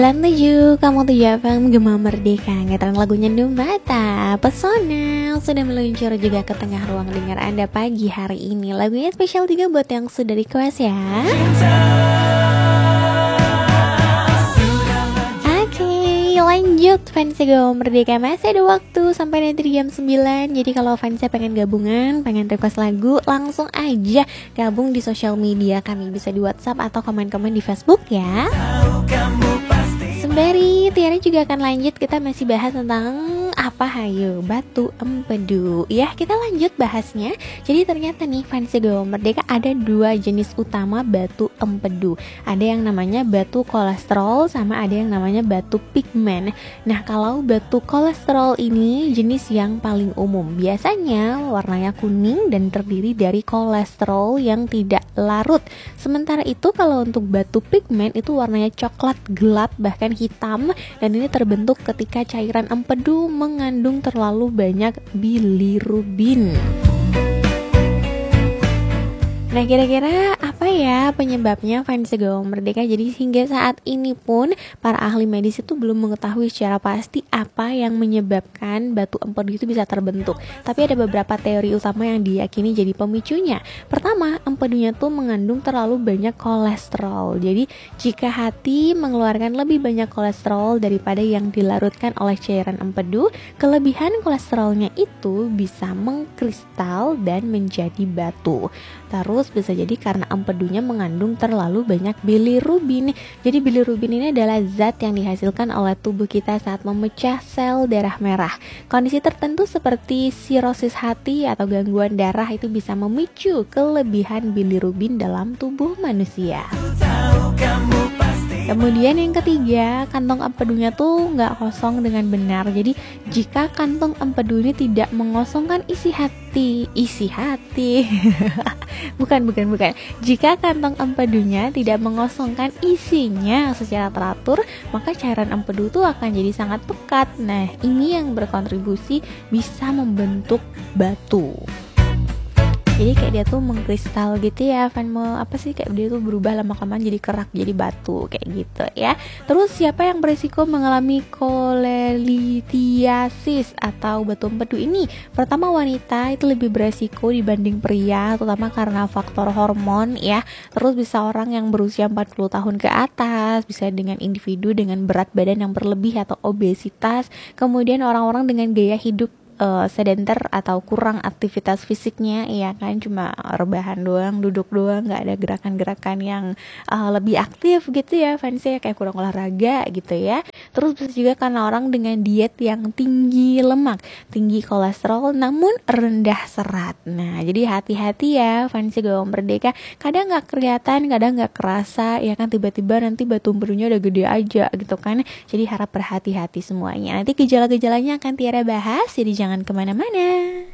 97, kamu tuh FM Gema Merdeka. Ngetren lagunya Numata Pesona sudah meluncur juga ke tengah ruang dengar Anda pagi hari ini. Lagunya spesial juga buat yang sudah request ya. Oke, lanjut fansnya Gema Merdeka. Masih ada waktu sampai nanti di jam 9. Jadi kalau fansnya pengen gabungan, pengen request lagu, langsung aja gabung di sosial media kami. Bisa di WhatsApp atau komen-komen di Facebook ya. Sembari Tiara juga akan lanjut, kita masih bahas tentang apa hayo batu empedu ya, kita lanjut bahasnya. Jadi ternyata nih fans Gema Merdeka ada dua jenis utama batu empedu. Ada yang namanya batu kolesterol sama ada yang namanya batu pigmen. Nah kalau batu kolesterol ini jenis yang paling umum, biasanya warnanya kuning dan terdiri dari kolesterol yang tidak larut. Sementara itu kalau untuk batu pigmen itu warnanya coklat gelap bahkan hitam, dan ini terbentuk ketika cairan empedu mengandung terlalu banyak bilirubin. Nah kira-kira apa ya penyebabnya fans Gema Merdeka? Jadi hingga saat ini pun para ahli medis itu belum mengetahui secara pasti apa yang menyebabkan batu empedu itu bisa terbentuk. Tapi ada beberapa teori utama yang diyakini jadi pemicunya. Pertama, empedunya tuh mengandung terlalu banyak kolesterol. Jadi jika hati mengeluarkan lebih banyak kolesterol daripada yang dilarutkan oleh cairan empedu, kelebihan kolesterolnya itu bisa mengkristal dan menjadi batu. Terus bisa jadi karena empedunya mengandung terlalu banyak bilirubin. Jadi bilirubin ini adalah zat yang dihasilkan oleh tubuh kita saat memecah sel darah merah. Kondisi tertentu seperti sirosis hati atau gangguan darah itu bisa memicu kelebihan bilirubin dalam tubuh manusia. Kemudian yang ketiga, kantong empedunya tuh nggak kosong dengan benar. Jadi jika kantong empedu ini tidak mengosongkan isi hati bukan. Jika kantong empedunya tidak mengosongkan isinya secara teratur, maka cairan empedu tuh akan jadi sangat pekat. Nah, ini yang berkontribusi bisa membentuk batu. Jadi kayak dia tuh mengkristal gitu ya, kayak dia tuh berubah lama-kelamaan jadi kerak, jadi batu kayak gitu ya. Terus siapa yang berisiko mengalami kolelithiasis atau batu empedu ini? Pertama, wanita itu lebih berisiko dibanding pria, terutama karena faktor hormon ya. Terus bisa orang yang berusia 40 tahun ke atas, bisa dengan individu dengan berat badan yang berlebih atau obesitas, kemudian orang-orang dengan gaya hidup sedenter atau kurang aktivitas fisiknya, ya kan, cuma rebahan doang, duduk doang, nggak ada gerakan-gerakan yang lebih aktif gitu ya fansnya, kayak kurang olahraga gitu ya. Terus bisa juga karena orang dengan diet yang tinggi lemak, tinggi kolesterol namun rendah serat. Nah jadi hati-hati ya fansnya Gema Merdeka, kadang nggak kelihatan, kadang nggak kerasa ya kan, tiba-tiba nanti batu empedunya udah gede aja gitu kan. Jadi harap berhati-hati semuanya. Nanti gejala-gejalanya akan Tiara bahas, jadi jangan kemana-mana.